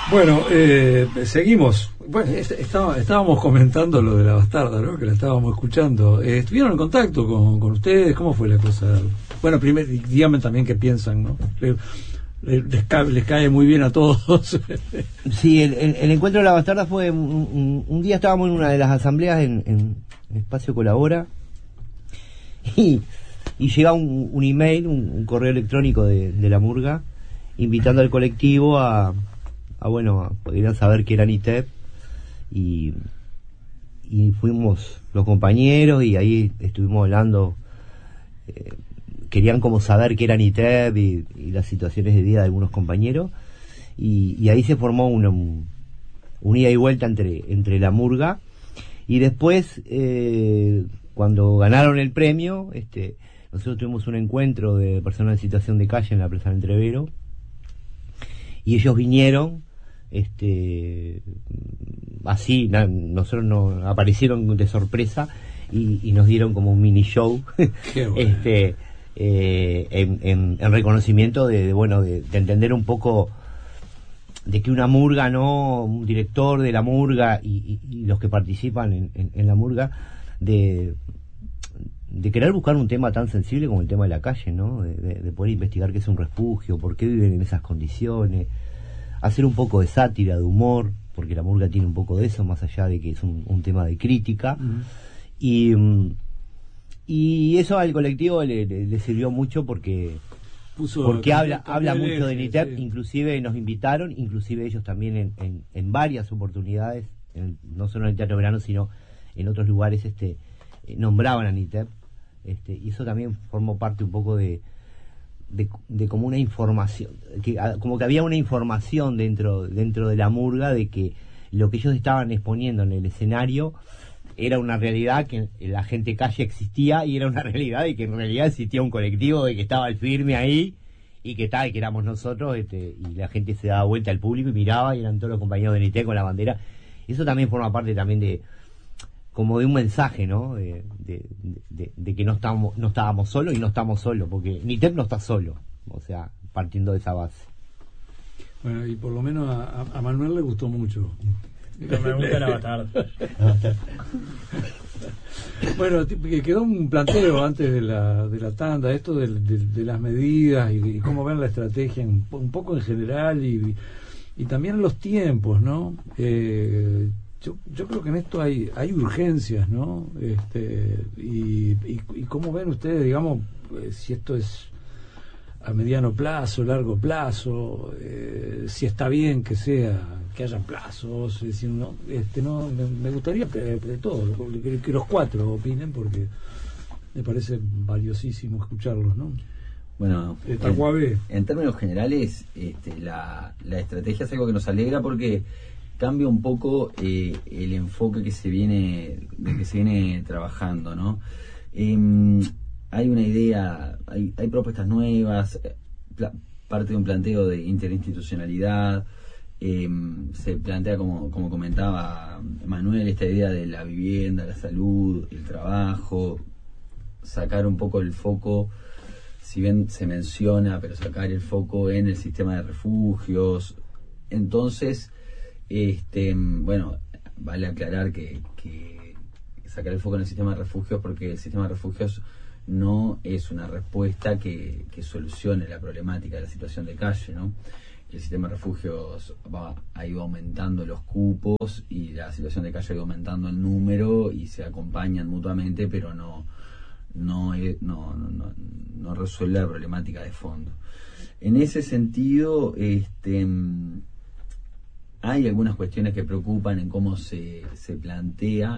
Bueno, seguimos. Bueno, estábamos comentando lo de la bastarda, ¿no? Que la estábamos escuchando. ¿Estuvieron en contacto con ustedes? ¿Cómo fue la cosa? Bueno, primero, díganme también qué piensan, ¿no? Les cae muy bien a todos. Sí, el encuentro de la bastarda fue un día estábamos en una de las asambleas en Espacio Colabora y llega un email, un correo electrónico de la Murga invitando al colectivo a querían saber qué era NITEP y fuimos los compañeros y ahí estuvimos hablando. Querían como saber qué era NITEP y las situaciones de vida de algunos compañeros y ahí se formó un ida y vuelta entre la Murga y después cuando ganaron el premio nosotros tuvimos un encuentro de personas en situación de calle en la Plaza del Entrevero y ellos vinieron así, nosotros nos aparecieron de sorpresa y nos dieron como un mini show. Qué bueno. En reconocimiento de entender un poco de que una murga, ¿no? Un director de la murga y los que participan en la murga de querer buscar un tema tan sensible como el tema de la calle, ¿no? De poder investigar qué es un refugio, por qué viven en esas condiciones, hacer un poco de sátira, de humor, porque la murga tiene un poco de eso, más allá de que es un tema de crítica. Y eso al colectivo le sirvió mucho porque habla mucho de NITEP, sí. Inclusive nos invitaron, inclusive ellos también en varias oportunidades, no solo en el Teatro Verano, sino en otros lugares nombraban a NITEP, y eso también formó parte un poco de como una información, como que había una información dentro de la murga de que lo que ellos estaban exponiendo en el escenario era una realidad, que la gente calle existía y era una realidad de que en realidad existía un colectivo de que estaba al firme ahí y que éramos nosotros, y la gente se daba vuelta al público y miraba y eran todos los compañeros de NITEP con la bandera. Eso también forma parte también de como de un mensaje, ¿no? De que no estábamos solos y no estamos solos, porque NITEP no está solo, o sea, partiendo de esa base. Bueno, y por lo menos a Manuel le gustó mucho. No me gusta la bastarda. Bueno, quedó un planteo antes de la tanda, esto de las medidas y cómo ven la estrategia un poco en general y también los tiempos, ¿no? Yo creo que en esto hay urgencias, ¿no? Y cómo ven ustedes, digamos, si esto es a mediano plazo, largo plazo, si está bien que haya plazos, es decir, no, me gustaría que los cuatro opinen, porque me parece valiosísimo escucharlos, ¿no? Bueno, en términos generales, la estrategia es algo que nos alegra porque cambia un poco el enfoque que se viene trabajando, ¿no? Hay una idea, hay propuestas nuevas, parte de un planteo de interinstitucionalidad. Se plantea, como comentaba Manuel, esta idea de la vivienda, la salud, el trabajo, sacar un poco el foco, si bien se menciona, pero sacar el foco en el sistema de refugios. Entonces, vale aclarar que sacar el foco en el sistema de refugios, porque el sistema de refugios no es una respuesta que solucione la problemática de la situación de calle, ¿no? El sistema de refugios ha ido aumentando los cupos y la situación de calle ha ido aumentando el número y se acompañan mutuamente, pero no resuelve la problemática de fondo. En ese sentido, hay algunas cuestiones que preocupan en cómo se plantea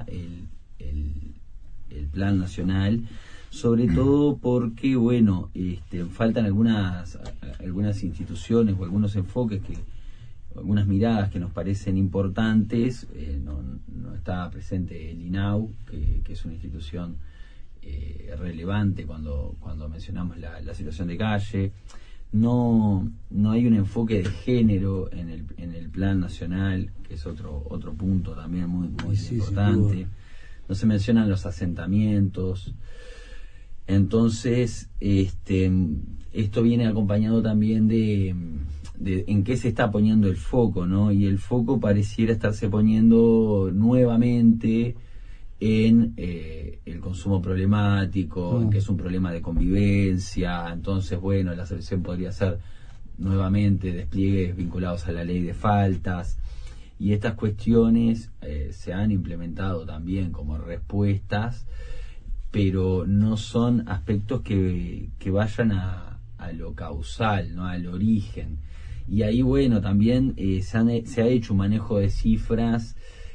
el plan nacional, sobre todo porque faltan algunas instituciones o algunos enfoques algunas miradas que nos parecen importantes. No está presente el INAU, que es una institución relevante cuando mencionamos la situación de calle. No hay un enfoque de género en el plan nacional, que es otro punto también muy importante. No se mencionan los asentamientos. Entonces, esto viene acompañado también de en qué se está poniendo el foco, ¿no? Y el foco pareciera estarse poniendo nuevamente en el consumo problemático, en que es un problema de convivencia. Entonces, bueno, la solución podría ser nuevamente despliegues vinculados a la ley de faltas, y estas cuestiones se han implementado también como respuestas, pero no son aspectos que vayan a lo causal, ¿no? Al origen. Y ahí, bueno, también se ha hecho un manejo de cifras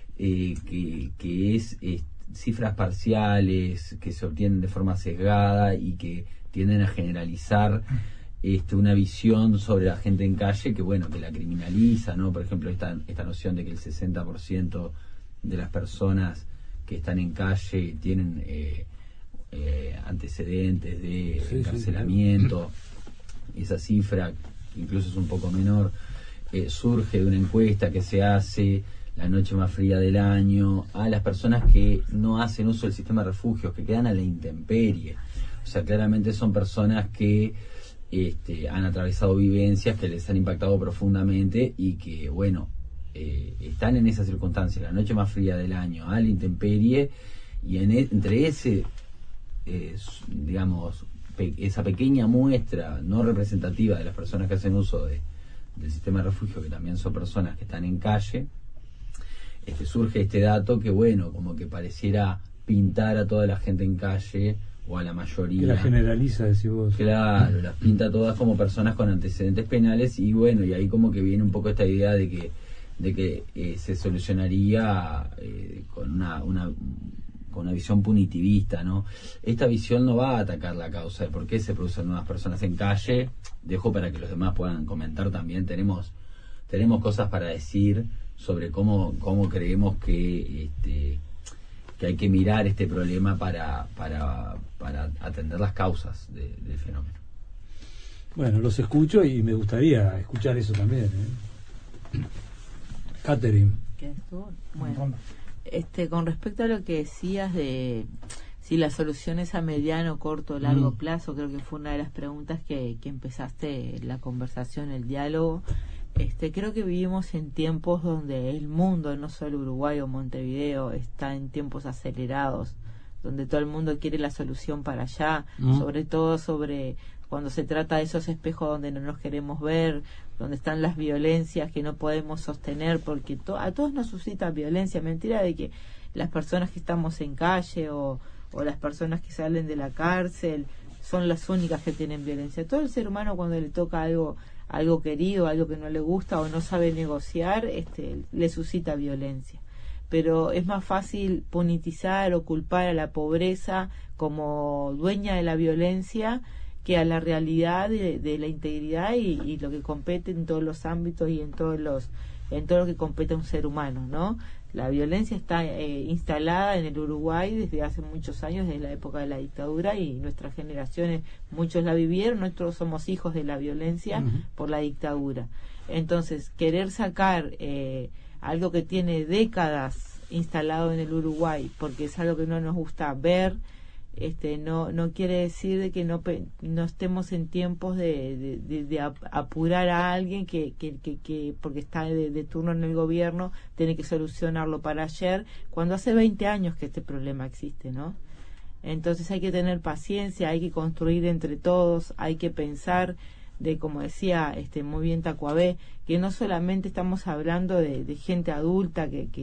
que es cifras parciales, que se obtienen de forma sesgada y que tienden a generalizar una visión sobre la gente en calle que, bueno, que la criminaliza, ¿no? Por ejemplo, esta noción de que el 60% de las personas que están en calle tienen antecedentes de encarcelamiento. Esa cifra, incluso es un poco menor, surge de una encuesta que se hace la noche más fría del año a las personas que no hacen uso del sistema de refugios, que quedan a la intemperie. O sea, claramente son personas que han atravesado vivencias que les han impactado profundamente y que, bueno, están en esas circunstancias, la noche más fría del año, a la intemperie, y entre ese, digamos, esa pequeña muestra no representativa de las personas que hacen uso del sistema de refugio, que también son personas que están en calle, surge este dato que, bueno, como que pareciera pintar a toda la gente en calle, o a la mayoría. Que la generaliza, decís vos. Claro, las pinta todas como personas con antecedentes penales, y bueno, y ahí como que viene un poco esta idea de que se solucionaría con una visión punitivista, ¿no? Esta visión no va a atacar la causa de por qué se producen nuevas personas en calle. Dejo para que los demás puedan comentar también. Tenemos cosas para decir sobre cómo creemos que hay que mirar este problema para atender las causas del fenómeno. Bueno, los escucho y me gustaría escuchar eso también, Catherine. Bueno, con respecto a lo que decías de si la solución es a mediano, corto o largo plazo, creo que fue una de las preguntas que empezaste la conversación, el diálogo. Creo que vivimos en tiempos donde el mundo, no solo Uruguay o Montevideo, está en tiempos acelerados, donde todo el mundo quiere la solución para allá, sobre todo sobre cuando se trata de esos espejos donde no nos queremos ver, donde están las violencias que no podemos sostener, porque a todos nos suscita violencia. Mentira de que las personas que estamos en calle o las personas que salen de la cárcel son las únicas que tienen violencia. Todo el ser humano, cuando le toca algo querido, algo que no le gusta o no sabe negociar, le suscita violencia. Pero es más fácil punitizar o culpar a la pobreza como dueña de la violencia que a la realidad de la integridad y lo que compete en todos los ámbitos y en todo lo que compete a un ser humano, ¿no? La violencia está instalada en el Uruguay desde hace muchos años, desde la época de la dictadura, y nuestras generaciones, muchos la vivieron. Nosotros somos hijos de la violencia por la dictadura. Entonces, querer sacar algo que tiene décadas instalado en el Uruguay, porque es algo que no nos gusta ver, no quiere decir de que no estemos en tiempos de apurar a alguien que porque está de turno en el gobierno tiene que solucionarlo para ayer, cuando hace 20 años que este problema existe, ¿no? Entonces hay que tener paciencia, hay que construir entre todos, hay que pensar como decía muy bien Tacuabé, que no solamente estamos hablando de gente adulta que